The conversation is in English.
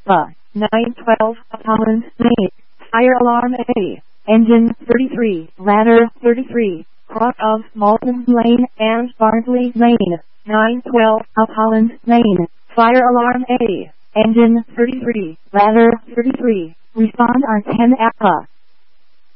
Alpha 912 Holland Lane, Fire Alarm A, Engine 33, Ladder 33, cross of Malton Lane and Barnsley Lane, 912 Holland Lane, Fire Alarm A, Engine 33, Ladder 33, respond on 10 Alpha.